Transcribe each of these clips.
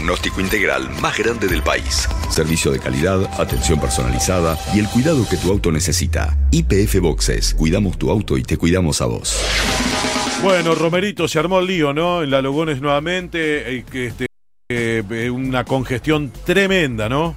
diagnóstico integral más grande del país. Servicio de calidad, atención personalizada y el cuidado que tu auto necesita. YPF Boxes. Cuidamos tu auto y te cuidamos a vos. Bueno, Romerito, se armó el lío, ¿no? En la Lugones nuevamente, una congestión tremenda, ¿no?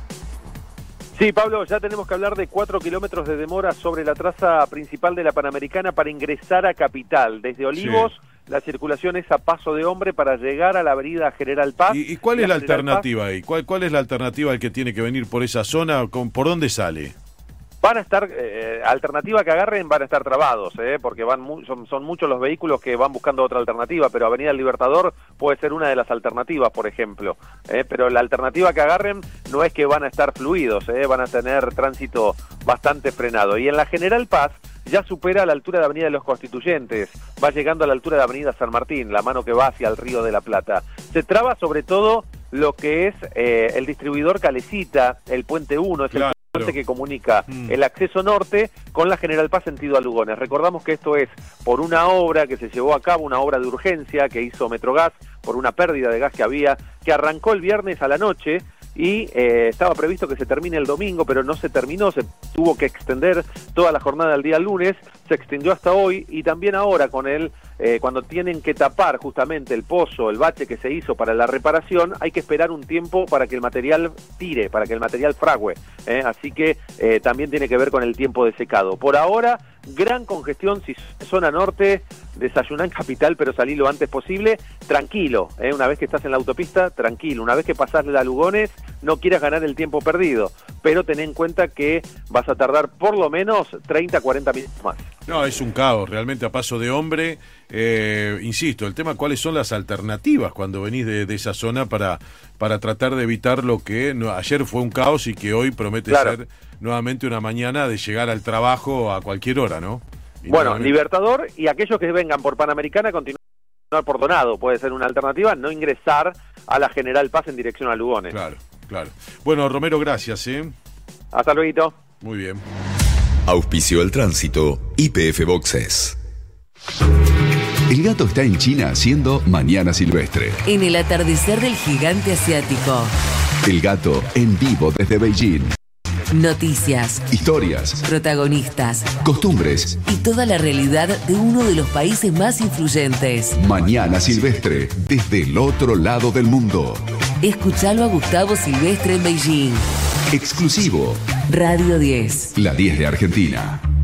Sí, Pablo, ya tenemos que hablar de 4 kilómetros de demora sobre la traza principal de la Panamericana para ingresar a Capital. Desde Olivos, sí, la circulación es a paso de hombre para llegar a la avenida General Paz. ¿Y cuál es la alternativa ahí? ¿Cuál es la alternativa al que tiene que venir por esa zona? ¿Por dónde sale? Van a estar, alternativa que agarren, van a estar trabados, porque son muchos los vehículos que van buscando otra alternativa, pero Avenida El Libertador puede ser una de las alternativas, por ejemplo. Pero la alternativa que agarren no es que van a estar fluidos, van a tener tránsito bastante frenado. Y en la General Paz ya supera la altura de Avenida de los Constituyentes, va llegando a la altura de Avenida San Martín, la mano que va hacia el Río de la Plata. Se traba sobre todo lo que es el distribuidor Calecita, el Puente 1, es el que comunica el acceso norte con la General Paz sentido a Lugones. Recordamos que esto es por una obra que se llevó a cabo, una obra de urgencia que hizo Metrogas por una pérdida de gas que arrancó el viernes a la noche y estaba previsto que se termine el domingo, pero no se terminó, se tuvo que extender toda la jornada del día lunes, se extendió hasta hoy y también ahora con cuando tienen que tapar justamente el pozo, el bache que se hizo para la reparación, hay que esperar un tiempo para que el material tire, para que el material fragüe, así que también tiene que ver con el tiempo de secado. Por ahora, gran congestión, si zona norte, desayuná en Capital, pero salí lo antes posible, tranquilo, una vez que estás en la autopista, tranquilo, una vez que pasás la Lugones, no quieras ganar el tiempo perdido, pero ten en cuenta que vas a tardar por lo menos 30, 40 minutos más. No, es un caos, realmente a paso de hombre. Insisto, el tema cuáles son las alternativas cuando venís de esa zona para tratar de evitar lo que ayer fue un caos y que hoy promete ser nuevamente una mañana de llegar al trabajo a cualquier hora, ¿no? Bueno, Libertador y aquellos que vengan por Panamericana continuar por Donado, puede ser una alternativa, no ingresar a la General Paz en dirección a Lugones. Claro. Bueno, Romero, gracias, Hasta luego. Muy bien. Auspició el tránsito YPF Boxes. El gato está en China haciendo Mañana Silvestre. En el atardecer del gigante asiático. El gato en vivo desde Beijing. Noticias, historias, protagonistas, costumbres y toda la realidad de uno de los países más influyentes. Mañana Silvestre, desde el otro lado del mundo. Escuchalo a Gustavo Silvestre en Beijing. Exclusivo. Radio 10. La 10 de Argentina.